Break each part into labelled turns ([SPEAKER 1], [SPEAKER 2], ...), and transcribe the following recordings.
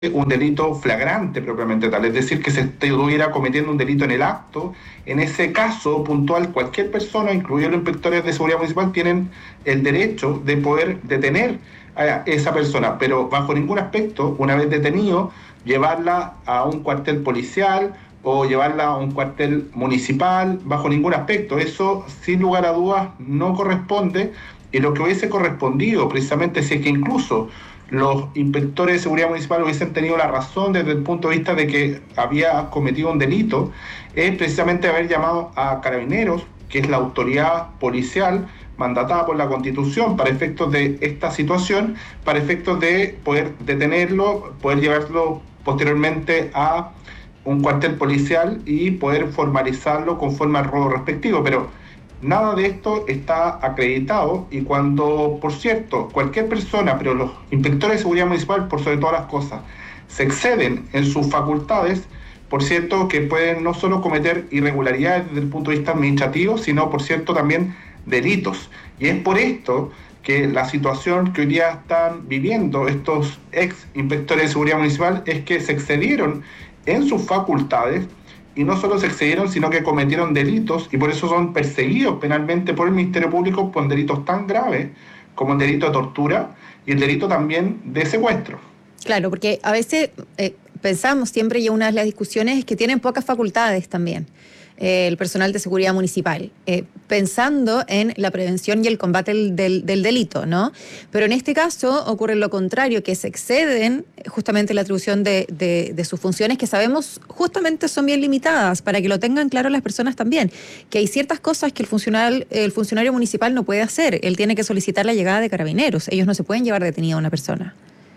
[SPEAKER 1] un delito flagrante propiamente tal, es decir, que se estuviera cometiendo un delito en el acto. En ese caso puntual, cualquier persona, incluidos los inspectores de seguridad municipal, tienen el derecho de poder detener a esa persona, pero bajo ningún aspecto, una vez detenido, llevarla a un cuartel policial o llevarla a un cuartel municipal, bajo ningún aspecto. Eso, sin lugar a dudas, no corresponde, y lo que hubiese correspondido, precisamente, si es que incluso los inspectores de seguridad municipal hubiesen tenido la razón desde el punto de vista de que había cometido un delito, es precisamente haber llamado a Carabineros, que es la autoridad policial mandatada por la Constitución para efectos de esta situación, para efectos de poder detenerlo, poder llevarlo posteriormente a un cuartel policial y poder formalizarlo conforme al robo respectivo. Pero nada de esto está acreditado, y cuando, por cierto, cualquier persona, pero los inspectores de seguridad municipal, por sobre todas las cosas, se exceden en sus facultades, por cierto, que pueden no solo cometer irregularidades desde el punto de vista administrativo, sino, por cierto, también delitos. Y es por esto que la situación que hoy día están viviendo estos ex inspectores de seguridad municipal es que se excedieron en sus facultades, y no solo se excedieron, sino que cometieron delitos, y por eso son perseguidos penalmente por el Ministerio Público con delitos tan graves como el delito de tortura y el delito también de secuestro.
[SPEAKER 2] Claro, porque a veces pensamos siempre, y una de las discusiones es que tienen pocas facultades también el personal de seguridad municipal, pensando en la prevención y el combate del delito, ¿no? Pero en este caso ocurre lo contrario, que se exceden justamente la atribución de sus funciones, que sabemos justamente son bien limitadas, para que lo tengan claro las personas también, que hay ciertas cosas que el funcionario municipal no puede hacer. Él tiene que solicitar la llegada de Carabineros. Ellos no se pueden llevar detenida a una persona.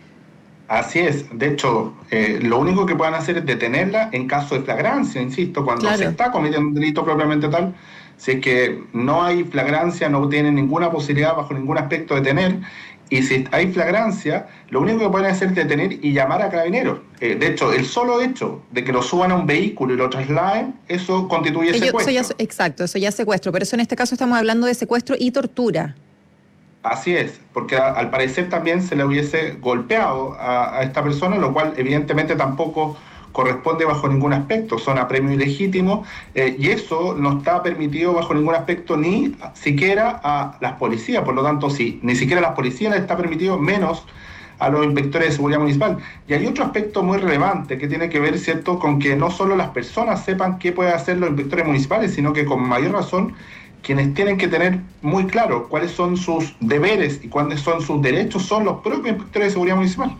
[SPEAKER 1] Así es, de hecho, lo único que pueden hacer es detenerla en caso de flagrancia, insisto, cuando se
[SPEAKER 2] Claro.
[SPEAKER 1] está cometiendo un delito propiamente tal. Si es que no hay flagrancia, no tienen ninguna posibilidad bajo ningún aspecto de detener, y si hay flagrancia, lo único que pueden hacer es detener y llamar a Carabineros. De hecho, el solo hecho de que lo suban a un vehículo y lo trasladen, eso constituye secuestro.
[SPEAKER 2] Exacto, eso ya es secuestro, pero eso en este caso estamos hablando de secuestro y tortura.
[SPEAKER 1] Así es, porque al parecer también se le hubiese golpeado a esta persona, lo cual evidentemente tampoco corresponde bajo ningún aspecto, son apremio ilegítimo, y eso no está permitido bajo ningún aspecto, ni siquiera a las policías. Por lo tanto, si ni siquiera a las policías les está permitido, menos a los inspectores de seguridad municipal. Y hay otro aspecto muy relevante que tiene que ver, ¿cierto?, con que no solo las personas sepan qué pueden hacer los inspectores municipales, sino que con mayor razón quienes tienen que tener muy claro cuáles son sus deberes y cuáles son sus derechos son los propios inspectores de seguridad municipal.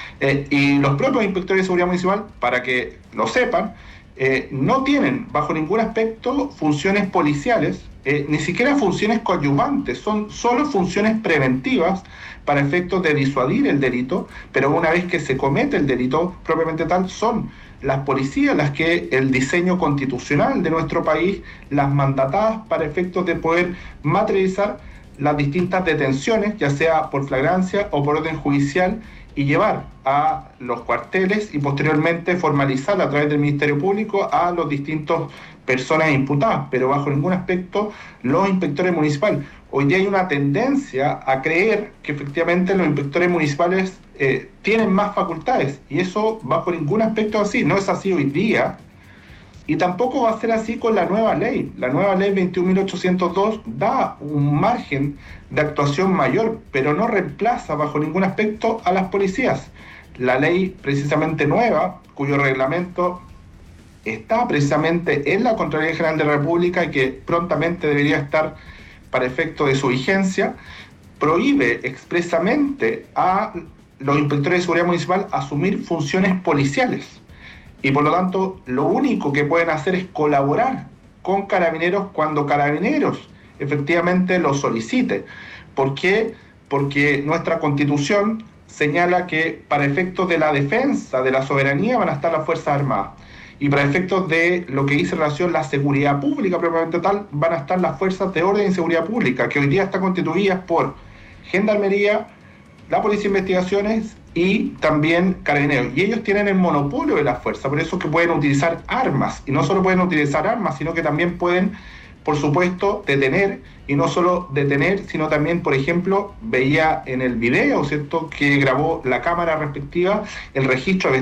[SPEAKER 1] Y los propios inspectores de seguridad municipal, para que lo sepan, no tienen bajo ningún aspecto funciones policiales, ni siquiera funciones coadyuvantes, son solo funciones preventivas para efectos de disuadir el delito, pero una vez que se comete el delito propiamente tal, son las policías las que el diseño constitucional de nuestro país las mandatadas para efectos de poder materializar las distintas detenciones, ya sea por flagrancia o por orden judicial, y llevar a los cuarteles y posteriormente formalizar a través del Ministerio Público a los distintos personas imputadas, pero bajo ningún aspecto los inspectores municipales. Hoy día hay una tendencia a creer que efectivamente los inspectores municipales tienen más facultades, y eso bajo ningún aspecto es así. No es así hoy día, y tampoco va a ser así con la nueva ley. La nueva ley 21.802 da un margen de actuación mayor, pero no reemplaza bajo ningún aspecto a las policías. La ley precisamente nueva, cuyo reglamento está precisamente en la Contraloría General de la República y que prontamente debería estar para efecto de su vigencia, prohíbe expresamente a los inspectores de seguridad municipal asumir funciones policiales. Y por lo tanto, lo único que pueden hacer es colaborar con Carabineros cuando Carabineros efectivamente lo solicite. ¿Por qué? Porque nuestra Constitución señala que para efectos de la defensa de la soberanía van a estar las Fuerzas Armadas. Y para efectos de lo que dice relación a la seguridad pública propiamente tal, van a estar las fuerzas de orden y seguridad pública, que hoy día están constituidas por Gendarmería, la Policía de Investigaciones y también Carabineros. Y ellos tienen el monopolio de la fuerza, por eso es que pueden utilizar armas. Y no solo pueden utilizar armas, sino que también pueden, por supuesto, detener y no solo detener, sino también, por ejemplo, veía en el video, ¿cierto?, que grabó la cámara respectiva el registro